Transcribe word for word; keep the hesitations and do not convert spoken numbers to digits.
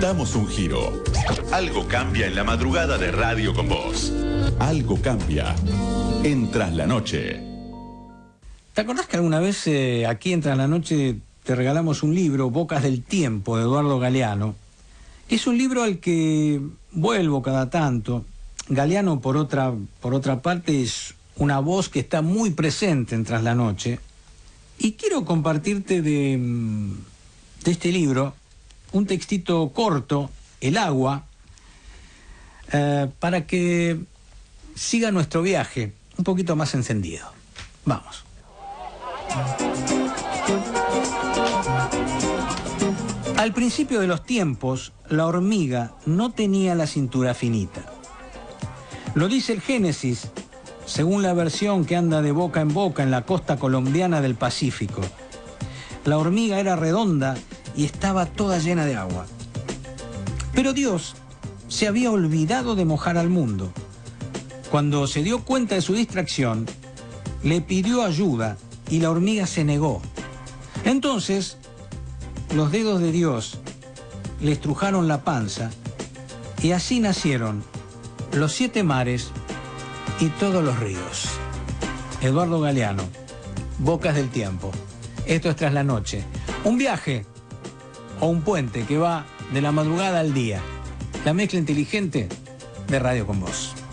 Damos un giro. Algo cambia en la madrugada de Radio con Vos. Algo cambia en Tras la Noche. ¿Te acordás que alguna vez eh, aquí en Tras la Noche te regalamos un libro, Bocas del Tiempo, de Eduardo Galeano? Es un libro al que vuelvo cada tanto. Galeano, por otra, por otra parte, es una voz que está muy presente en Tras la Noche. Y quiero compartirte de, de este libro un textito corto, El agua, eh, para que siga nuestro viaje un poquito más encendido. Vamos. Al principio de los tiempos, la hormiga no tenía la cintura finita. Lo dice el Génesis, según la versión que anda de boca en boca en la costa colombiana del Pacífico. La hormiga era redonda y estaba toda llena de agua. Pero Dios se había olvidado de mojar al mundo. Cuando se dio cuenta de su distracción, le pidió ayuda y la hormiga se negó. Entonces, los dedos de Dios le estrujaron la panza y así nacieron los siete mares y todos los ríos. Eduardo Galeano, Bocas del Tiempo. Esto es Tras la Noche. Un viaje o un puente que va de la madrugada al día. La mezcla inteligente de Radio con Vos.